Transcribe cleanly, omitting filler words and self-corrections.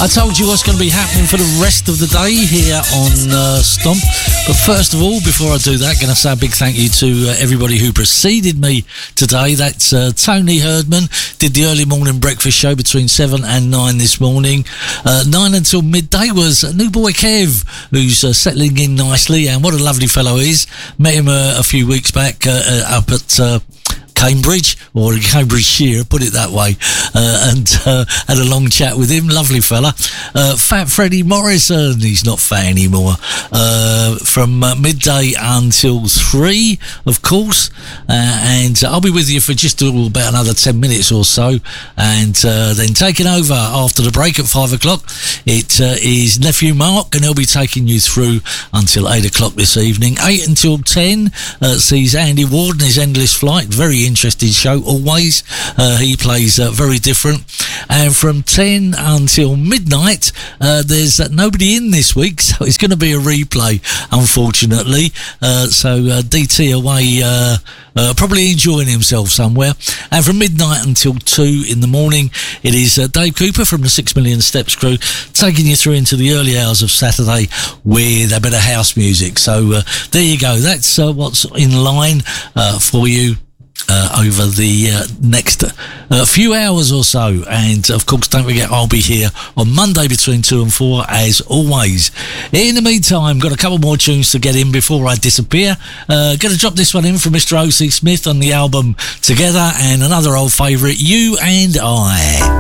I told you what's going to be happening for the rest of the day here on Stomp. But first of all, before I do that, going to say a big thank you to everybody who preceded me today. That's Tony Herdman, did the early morning breakfast show between 7 and 9 this morning. 9 until midday was New Boy Kev, who's settling in nicely, and what a lovely fellow he is. Met him a few weeks back up at Cambridge, or Cambridgeshire, put it that way, and had a long chat with him. Lovely fella. Fat Freddie Morrison, he's not fat anymore, from midday until 3, of course, and I'll be with you for just about another 10 minutes or so, and then taking over after the break at 5 o'clock, it is Nephew Mark, and he'll be taking you through until 8 o'clock this evening. 8 until 10 sees Andy Ward and his Endless Flight. Very interesting show always. He plays very different, and from 10 until midnight there's nobody in this week, so it's going to be a replay, unfortunately. So DT away, probably enjoying himself somewhere, and from midnight until 2 in the morning it is Dave Cooper from the 6 Million Steps crew taking you through into the early hours of Saturday with a bit of house music. So there you go, that's what's in line for you over the next few hours or so. And of course, don't forget, I'll be here on Monday between 2 and 4 as always. In the meantime, got a couple more tunes to get in before I disappear. Gonna drop this one in from Mr. O.C. Smith on the album Together, and another old favourite, You and I.